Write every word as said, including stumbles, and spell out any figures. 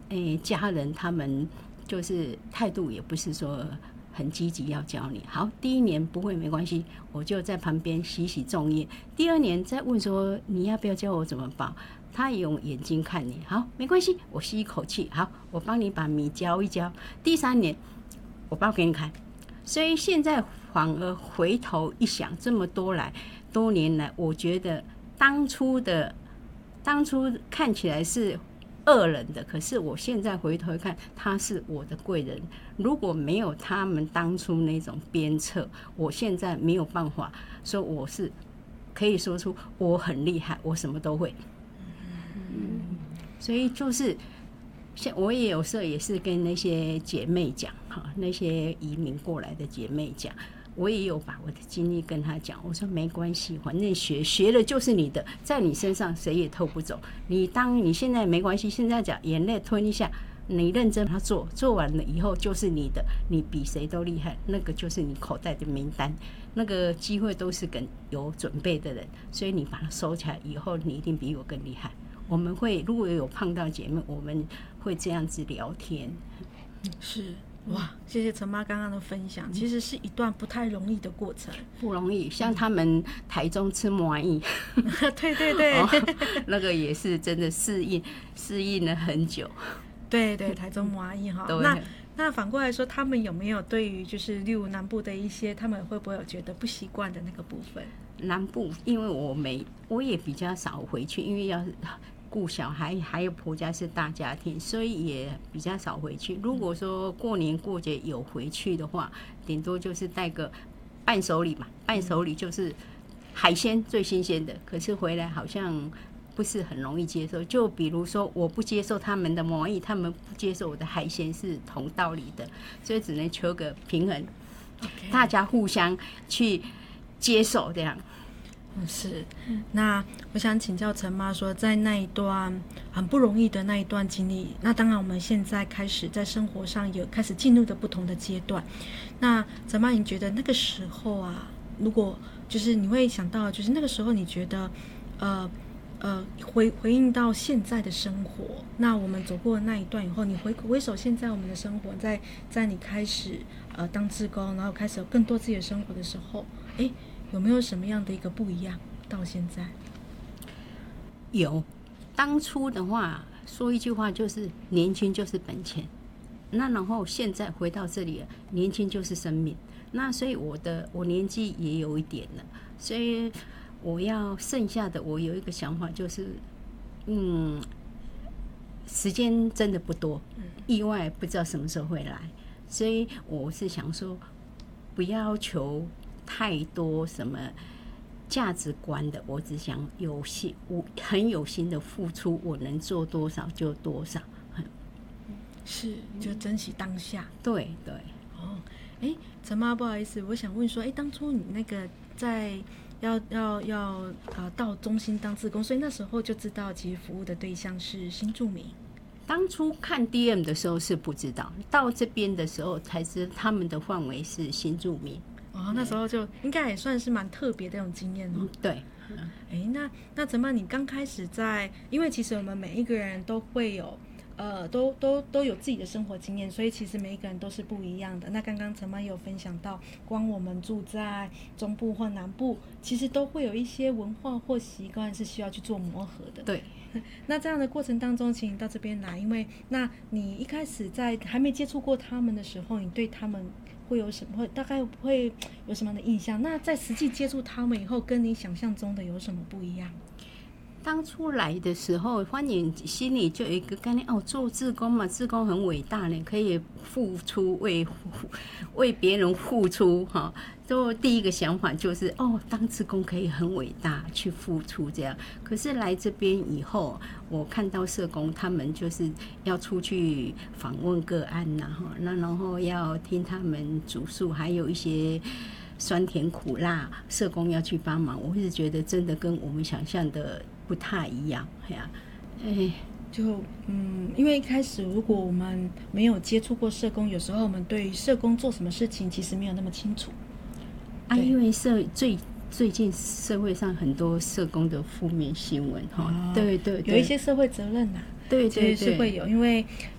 诶、家人他们就是态度也不是说很积极要教你。好，第一年不会没关系，我就在旁边洗洗粽叶。第二年再问说你要不要教我怎么包，他也用眼睛看你。好，没关系，我吸一口气，好，我帮你把米浇一浇。第三年我包给你看。所以现在反而回头一想，这么多来多年来，我觉得当初的当初看起来是恶人的，可是我现在回头看，他是我的贵人。如果没有他们当初那种鞭策，我现在没有办法说我是可以说出我很厉害，我什么都会。嗯，所以就是像我也有时候也是跟那些姐妹讲哈，那些移民过来的姐妹讲。我也有把我的经历跟他讲，我说没关系，反正学学了就是你的，在你身上谁也偷不走。你当你现在没关系，现在讲眼泪吞一下，你认真把它做，做完了以后就是你的，你比谁都厉害，那个就是你口袋的名单，那个机会都是跟有准备的人，所以你把它收起来以后，你一定比我更厉害。我们会如果有碰到姐妹，我们会这样子聊天。 是。哇，谢谢陈妈刚刚的分享，其实是一段不太容易的过程， 不容易。像他们台中吃麻薏， 对对对、哦， 那个也是真的适应适应了很久。 对对，台中麻薏哈。那那反过来说，他们有没有对于就是例如南部的一些，他们会不会有觉得不习惯的那个部分？ 南部，因为我没我也比较少回去，因为要顾小孩，还有婆家是大家庭，所以也比较少回去。如果说过年过节有回去的话，顶多就是带个伴手礼嘛，伴手礼就是海鲜最新鲜的，可是回来好像不是很容易接受。就比如说我不接受他们的麻薏，他们不接受我的海鲜，是同道理的，所以只能求个平衡， okay. 大家互相去接受这样。 是，那我想请教陈妈说，在那一段很不容易的那一段经历，那当然我们现在开始在生活上有开始进入的不同的阶段。那陈妈，你觉得那个时候啊，如果就是你会想到，就是那个时候你觉得，呃呃，回回应到现在的生活，那我们走过那一段以后，你回回首现在我们的生活，在在你开始呃当志工，然后开始有更多自己的生活的时候，哎。有没有什么样的一个不一样？到现在有，当初的话说一句话就是年轻就是本钱，那然后现在回到这里了，年轻就是生命。那所以我的我年纪也有一点了，所以我要剩下的我有一个想法就是，嗯，时间真的不多，意外不知道什么时候会来，所以我是想说，不要求太多什么价值观的，我只想有心，我很有心的付出，我能做多少就多少。 是，就珍惜当下。 对对。 哦，哎，陈妈，不好意思，我想问说，哎，当初你那个在要要要呃到中心当志工，所以那时候就知道其实服务的对象是新住民。 当初看 D M 的时候是不知道，到这边的时候才知道他们的范围是新住民。 哦，那时候就应该也算是蛮特别的那种经验哦。 嗯、对， 哎，那那陈妈，你刚开始在，因为其实我们每一个人都会有，呃，都都都有自己的生活经验，所以其实每一个人都是不一样的。那刚刚陈妈也有分享到，光我们住在中部或南部，其实都会有一些文化或习惯是需要去做磨合的。 对。 那这样的过程当中，请你到这边来，因为那你一开始在还没接触过他们的时候，你对他们会有什么？会大概会有什么样的印象？那在实际接触他们以后，跟你想象中的有什么不一样？ 当初来的时候，反正心里就有一个概念哦，做志工嘛，志工很伟大呢，可以付出为为别人付出哈。就第一个想法就是哦，当志工可以很伟大，去付出这样。可是来这边以后，我看到社工他们就是要出去访问个案呐哈，那然后要听他们主诉，还有一些酸甜苦辣，社工要去帮忙，我是觉得真的跟我们想象的不太一样，呀，哎， 就嗯，因为一开始如果我们没有接触过社工，有时候我们对于社工做什么事情其实没有那么清楚。 啊，因为社最最近社会上很多社工的负面新闻哈、哦，对对对， 有一些社会责任呐、啊， 对对对， 是会有，因为